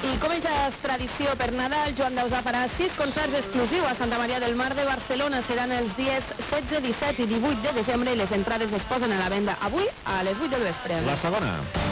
I com ja és tradició per Nadal, Joan Dausà farà 6 concerts exclusius a Santa Maria del Mar de Barcelona. Seran els dies 16, 17 i 18 de desembre i les entrades es posen a la venda avui a les 8 del vespre. La segona.